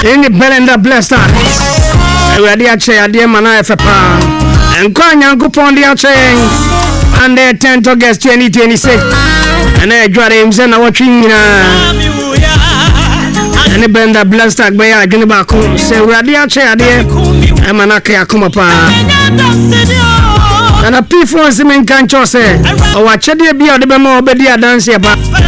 Any Belinda Blaster. We are chair, dear Manafapa. And Kanya Kupondi chain. And the 10th August 2026. And I got him and watching. Any Belinda Blaster by Agnibaku. Say, we are chair, dear. I'm an Akaya Kumapa. And a P4 Simen Cancho say, oh, I check the beer, the Bemo, Bedia dance here.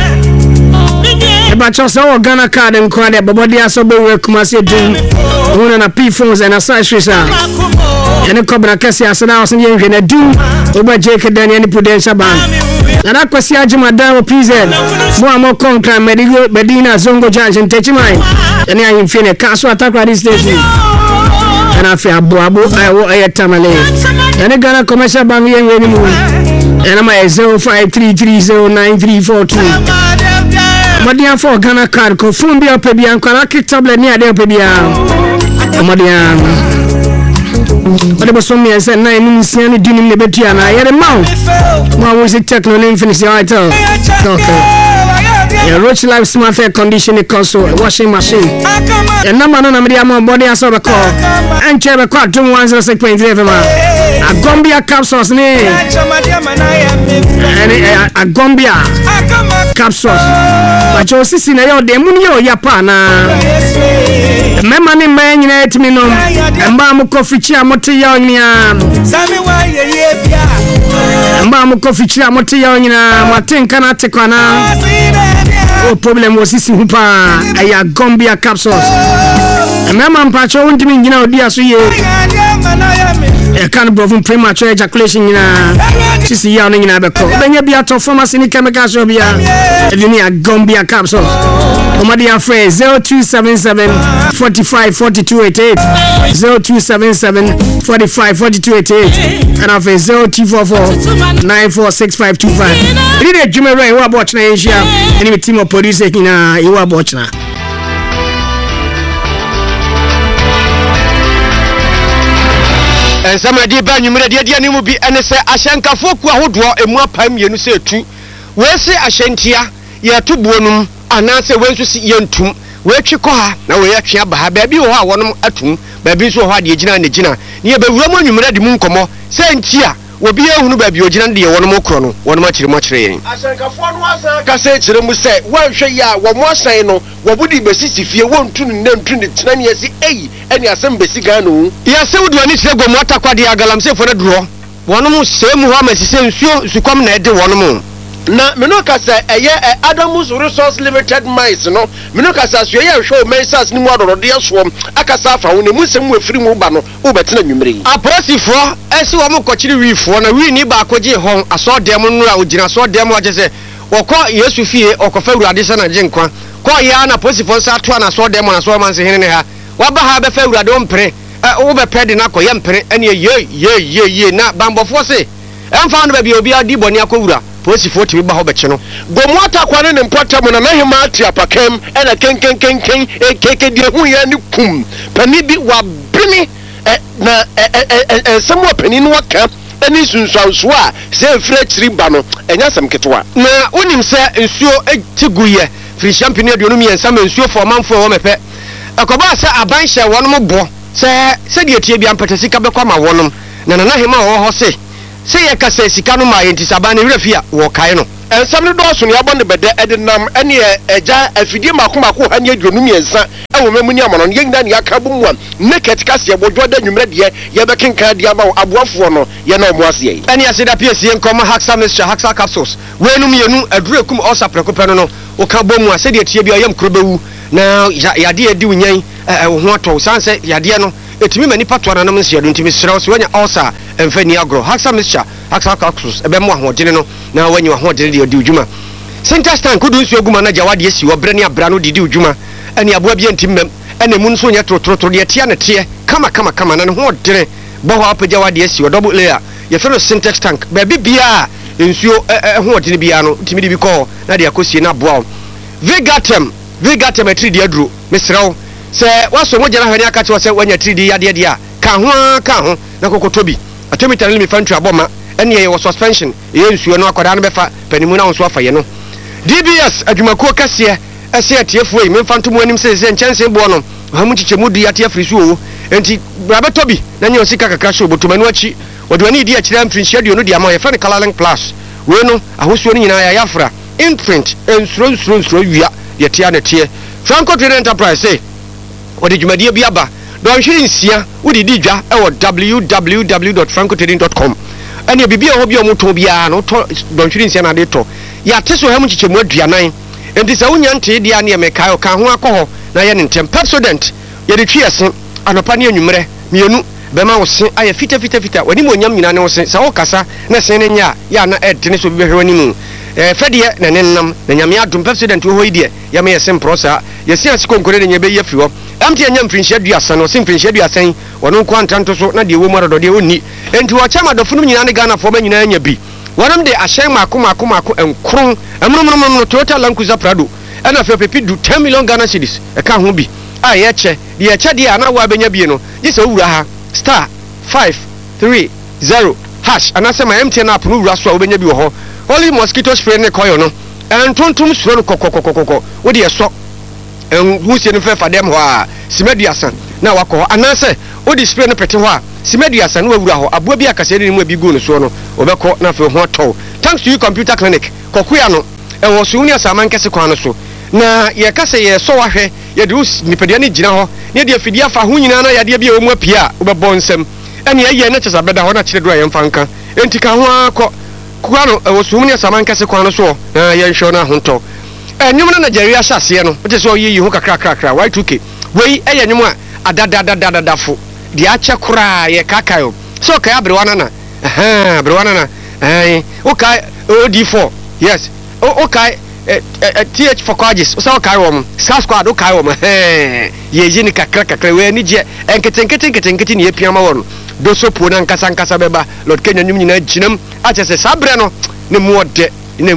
But just our Ghana card and card, but body are so big, Kumasi Jim, one and a P4s and a size Risa. And a Cobra Cassia, and I was in a do over Jacob than any Prudential Bank. And I was Yajima Dawa PZ, more Contra, Medigo, Medina, Zongo Judge, and Techimai. And I am feeling a castle attack at this station. And I feel Babu, I will air Tamale. And a Ghana commercial bank anymore. And I'm a 0533093342. Madia for Ghana card, confirm the Pebian, Karaki tablet near the Pebian. Madian. But it was some years and 9 minutes and doing the Betiana. I had a mouth. What was it? Techno Infinity Item. Okay. A Roach Life Smart Air Conditioning console, washing machine. And number no Namidiamo body as a call. And chair a quad 216.3. A Gombia capsules name. And a Gombia capsules. But you're sitting there, Demunio Yapana. Memani man, you let me know. And Bamu Coffee Chia Motiania. And Bamu Coffee Chia Motiania. Martin cannot take one. Oh, problem was this Hupa. A Gombia capsules. And Mamma Pacho won't mean, you know, dear, so you. I can't prove premature ejaculation in a young in Abaco. Then you be out of pharmacy in chemical shop here. If you need a Gombia capsule, Omadia phrase 0277 45 4288 0277 45 4288 and I've a 0244 946525. Read a Jimmy Ray, what watching Asia, and with team of producers in a you are watching. And some idea by you, Medi will be and say Ashanka folk who draw a more pam you say two. Where say Ashantia, ya two bonum, and answer when to see Yentum, where Chikoha, now we actually have baby or one atum, baby so hard Yajina and Jina, near the Roman you made the moon come, saying Tia. Will be a who baby or Jinan, one more chrono, one much rain. Ashanka phone was a cassette, and we say, well, Shaya, one more saying, what would you be if you want to name 10 years, and your son Bessigano? Yes, so do I need to go Mata Quadia Galam say for a draw. One more same Muhammad says, you come net one more. Na Minoka say a year Adamus Resource Limited Mice, no Minoka says you show Mesas ni model or dear swam, Akasafa, when the Muslim with free Mubano, Ubetan Numri. A pressy for Esuamo Cochiri reef, one a really backwaji home, I saw Demon Raujina, saw Demo, I just say, or call yes with fear or Coffee Radisson and Jinkwa. Call Yana Pussy for Satuan, I saw Demon, I saw Mansi in her. What have a fair don't pray? Over Pedinaco, Yampere, and ye, not Bambo Fosse. And found baby Obia di Boniacura. Posi 40 ba hobecheno gomwata kwane ne mpota mo na mahema atia pakem e na ken keke die hu ya ni kum pani bi wa brimi na samwa pani no waka ani sunsanso a se frɛ chiri ba no enya sam ketwa na onim se nsuo etiguye free champagne aduonu mi ensam nsuo for manfo wo mepe akoba se aban hye wono mo bo se die tie bia mpatasi ka bekwa ma wonom na hema wo ho se say a cassa sicano my antisabani refia or kaino. And some of those who are born the bed at the num any a jar a fidima kumako and yet Junumian, and women on young than Yakabum one, naked cassia, what you made ye, Yabakin Cardiamo, Abuafono, Yano Moisier. And yes, it appears young common Haxa Mr. Haxa capsules. When you knew a dracum or Saprecopano, or Caboma, said it here, young Krubu. Now, Yadia doing ye, what to sunset, Yadiano. It's me many patron anonymous here, don't you, Miss Ross, when you also and Feniagro, Haxa Misha, Haxa Coxus, a Bemo, now when you are what you do, Juma. Center stand could do your Gumana Jawad, yes, you are Brenia Brano, did you, Juma, and your Bobian Tim, and the Munsonia Trotro, the Tiana Tier, come on, and what dinner, Boha Jawad, yes, you are double layer, your fellow syntax tank, baby Bia, in so what in the piano, Timmy call, Nadia Cosina Bow. Vegatem a 3D Drew, Miss Row. Say, what's so much I catch was when you're 3D idea? Can't na Toby. A Tommy telling me French Aboma, and ye was suspension. Yes, you are not Kodan Befa, Penimuna on Swafa, you know. DBS, a Jumako Cassia, ɛsɛ atiefo yi memfa nto mu anim sɛ nkyɛnse boɔ no ɔhamu kyekyɛmu du ate afiri so o enti brabɛtɔ bi na nyɛ osika kakra hyɛ obotoma no akyi wɔde wani di akyerɛ mfirinhyia duo no de ama yɛfrɛ no colourlink plus wei no ahosuo no nyinaa yɛayɛafra imprint nsuro wia yɛtea ne teɛ Franco Trading Enterprise say wɔde dwumadie bi aba dɔnhwere nsia wode di dwa ɛwɔ www.francotrading.com ɛne bibia hɔ bia ɔmotɔ biara no tɔ dɔnhwere nsia na de tɔ yɛate so ɔhamu kyekyɛmu aduanan enti sɛ wonya ntee deɛ ne yɛmɛkae ɔka ho akɔ hɔ na yɛ ne ntɛm Pepsodent yɛde twi ɛse anɔpa ne anwummerɛ mmienu bɛma wo se ayɛ fita w'anim onyam nyina ne wo se sɛ wokasa na se ne nyɛ a yɛ na ɛdene so bibɛhwɛ w'anim fɛdeɛ na ne nam na nyame adom Pepsodent wɔ hɔ yi deɛ yɛma yɛ se mporɔ saa yɛsi ase konkore ne nyɛbɛyi afiri hɔ ɛmte anya mfirinhyia duasa no ɔse mfirinhyia duasa yi wɔno nko antanto so na deɛ wɔ mu adɔdeɛ ɔnni enti wɔkyɛ ma adɔfo no nyinaa ne Ghanafoɔ ba nyinaa anya bi wɔnom de ahyɛn maako nkron ɛmnomnomnom no Toyota Land Cruiser Prado ɛna afei pepi du 10 million Ghana cedis ɛka ho bi a yɛkyɛ deɛ a na wɔabɛnya bie no gye sɛ wowura ha *530# anasɛ ma MTN app no wura so a wobɛnya bi wɔ hɔ Holy mosquito spray ne kɔyɔ no ɛntontom suro no kɔkɔkɔkɔkɔ wode ɛsɔ wusie no fɛ fa dɛm hɔ a simaduasa na wakɔ hɔ anasɛ wode spray no pɛte hɔ a simaduasa no wawura hɔ aboa bi akasɛ ne mu abi gu no soɔ no wɔbɛkɔ na afei ho atɔw thanks to you computer clinic kɔkoa no ɛwɔ so woni asaman kɛse kwan no so na yɛka sɛ yɛsɔ wahwɛ yɛde wo nipadua no gyina hɔ ne yɛde afidie afa ho nyinaa na yadeɛ bi a wɔmu apue a wobɛbɔ nsɛm ɛne ɛyɛ no kyɛ sɛ bɛda hɔ na kyerɛ do a yɛmfa nka enti ka ho akɔ koa no ɛwɔ so woni asaman kɛse kwan no so na yɛnhwɛ no ahontɔ ɛnwom no na gyere ahyɛ aseɛ no wote sɛ ɔyɛ yi ho kakrakrakra Y2K wei ɛyɛ nwom a adadadadadafo deɛ akyɛ koraa yɛ kakae o sɛ ɔkae aberewa no na aberewa no na wokae OD4 yes wokae TH for Courageous sɛ wokae wɔ m Scar Squad wokae wɔ m yɛyi ne kakrakakra wei ani gyeɛ nketenkete ne yɛpia ma wɔ no doso puo no ankasa bɛba Lord Kenya nwom nyinaa gyinam akyɛ sɛ saa berɛ no ne mu ɔdɛ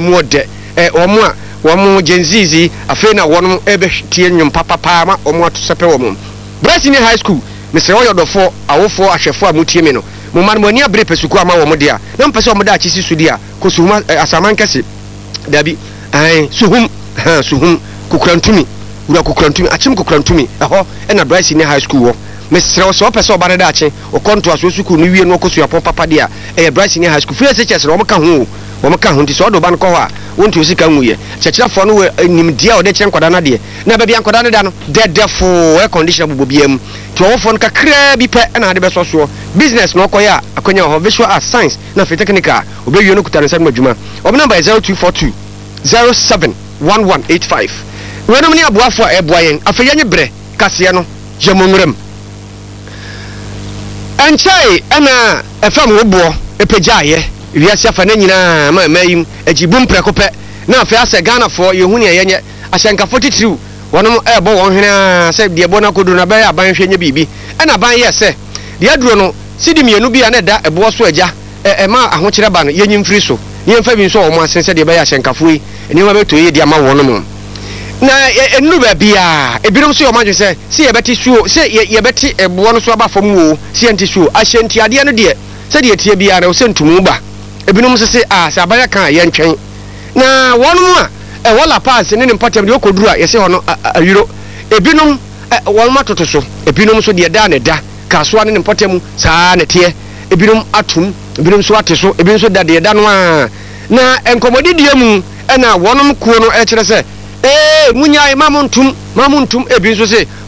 ɔmo a wɔn genzizi afei na wɔn ɛbɛtie nnwom papapaa ma wɔn ato sɛpɛ wɔn Bryce High School mesrɛ wɔyɛ dɔfo awofoɔ ahwɛfoɔ a motie me no mo ma no ani abere pɛsuku ama wɔn deɛ na mpɛ sɛ wɔn da akyisi so deɛ kɔ suhum asaman kɛse dabi suhum kukurantumi wura kukurantumi akyem kukurantumi ɛhɔ ɛna Bryce High School wɔ mesrɛ wɔ sɛ wɔpɛ sɛ ɔba no da akye ɔkɔnto aso sukuu no wie no ɔkɔ suapɔ papa deɛ ɛyɛ Bryce High School free SHS na wɔn ka ho wɔn ka ho nti sɛ ɔdo ba no kɔ hɔ a wontu osika nwuye kyerɛkyerɛfoɔ no nimdeɛ a ɔde kyerɛ nkwadaa no deɛ na baabi a nkwadaa no da no dɛdɛfo air conditioner bobɔ biam nti ɔwɔfoɔ no kakraa bi pɛ ɛna ade bɛsɔ soɔ business na ɔkɔyɛ a akɔnya wɔ hɔ visual arts science na afei technical a ɔbɛwie no kuta ne nsɛm adwuma ɔmo namba yɛ 0242 071185 wɔnom ne aboafoɔ a ɛboa yɛn afei yɛnye berɛ kaseɛ no yɛmɔ nwuram ɛnkyɛe ɛna ɛfam woboɔ ɛpagyaayɛ wiase afa na nyinaa ma mayim agibum prɛko pɛ na afei asɛ Ghanafoɔ yɛhu ne yɛnyɛ ahyɛnkafo titiriw wɔnom ɛbɔ wɔn hwene sɛ deɛ bɔ no akodo na bɛyɛ aban hwɛ nyɛ biribi ɛna aban yɛ sɛ deɛ aduro no sidi mmienu bi a na ɛda ɛboɔ so agya ɛma ahokyerɛ ba no yɛnyi mfiri so ne yɛmfa bi nso wɔ mo asen sɛ deɛ bɛyɛ ahyɛnkafo yi nneɛma bɛtɔ yɛ de ama wɔn mu na ɛnuru baabi a ebinom so yɛ ɔmo adwene sɛ sɛ yɛbɛte suo sɛ yɛbɛte ɛboɔ no so aba fam wo sɛ yɛnte suo ahyɛntiadeɛ no deɛ sɛ deɛ tie biara no sɛ ntumu ba ebinom sese sɛ abaya kan yɛ ntwɛn na wɔnom a ɛwɔ la pass ne mpɔtam deɛ ɔkɔduru a yɛsɛ hɔ no awiro ebinom wɔnom atoto so ebinom so deɛ da ne da kasoa ne mpɔtam saa ne teɛ ebinom atum ebinom so ate so ebinom so da deɛ da no a na nkɔmmɔdidie mu ɛna wɔnom kuo no ɛkyerɛ sɛ munyae mamuntum ebi nso sɛ